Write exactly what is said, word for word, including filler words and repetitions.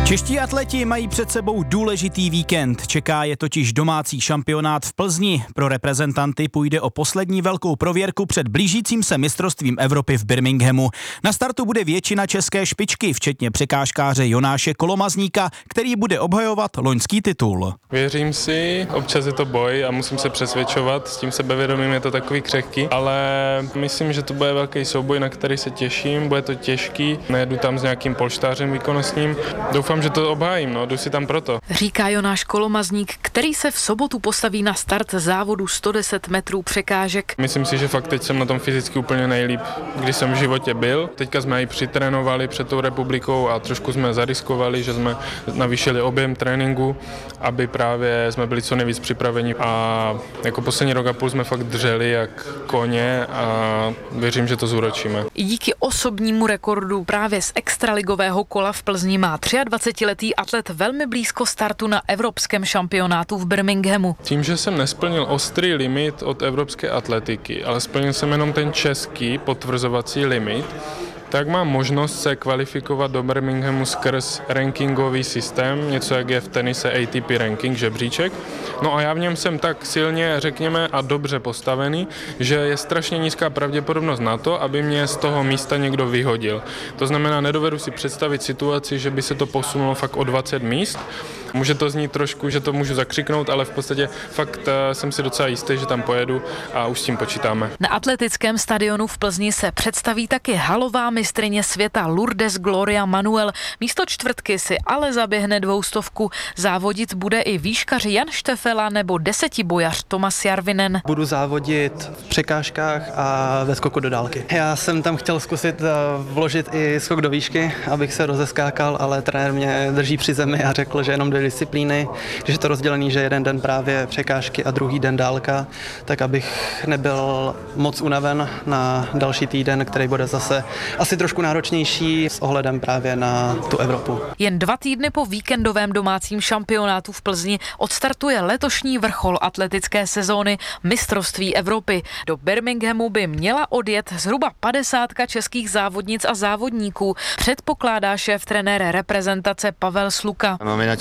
Čeští atleti mají před sebou důležitý víkend. Čeká je totiž domácí šampionát v Plzni. Pro reprezentanty půjde o poslední velkou prověrku před blížícím se mistrovstvím Evropy v Birminghamu. Na startu bude většina české špičky, včetně překážkáře Jonáše Kolomazníka, který bude obhajovat loňský titul. Věřím si, občas je to boj a musím se přesvědčovat, s tím sebevědomím je to takový křehký, ale myslím, že to bude velký souboj, na který se těším, bude to těžký, nejedu tam s nějakým polštářem výkonnostním. Doufám, že to obhájím, no, jdu si tam proto. Říká Jonáš Kolomazník, který se v sobotu postaví na start závodu sto deset metrů překážek. Myslím si, že fakt teď jsem na tom fyzicky úplně nejlíp, když jsem v životě byl. Teďka jsme i přitrénovali před tou republikou a trošku jsme zariskovali, že jsme navýšili objem tréninku, aby právě jsme byli co nejvíc připraveni a jako poslední rok a půl jsme fakt drželi jak koně a věřím, že to zúročíme. I díky osobnímu rekordu právě z extraligového kola v Plzni má dvacetiletý atlet velmi blízko startu na evropském šampionátu v Birminghamu. Tím, že jsem nesplnil ostrý limit od evropské atletiky, ale splnil jsem jenom ten český potvrzovací limit, tak mám možnost se kvalifikovat do Birminghamu skrz rankingový systém, něco jak je v tenise A T P ranking, žebříček. No a já v něm jsem tak silně, řekněme, a dobře postavený, že je strašně nízká pravděpodobnost na to, aby mě z toho místa někdo vyhodil. To znamená, nedovedu si představit situaci, že by se to posunulo fakt o dvacet míst. Může to znít trošku, že to můžu zakřiknout, ale v podstatě fakt jsem si docela jistý, že tam pojedu a už s tím počítáme. Na atletickém stadionu v Plzni se představí taky halová mistryně světa Lourdes Gloria Manuel. Místo čtvrtky si ale zaběhne dvoustovku. Závodit bude i výškař Jan Štefela nebo desetibojař Tomas Jarvinen. Budu závodit v překážkách a ve skoku do dálky. Já jsem tam chtěl zkusit vložit i skok do výšky, abych se rozeskákal, ale trenér mě drží při zemi a řekl, že jenom dvě disciplíny, když je to rozdělený, že jeden den právě překážky a druhý den dálka, tak abych nebyl moc unaven na další týden, který bude zase asi trošku náročnější s ohledem právě na tu Evropu. Jen dva týdny po víkendovém domácím šampionátu v Plzni odstartuje letošní vrchol atletické sezóny mistrovství Evropy. Do Birminghamu by měla odjet zhruba padesátka českých závodnic a závodníků, předpokládá šéf trenér reprezentace Pavel Sluka. Máme na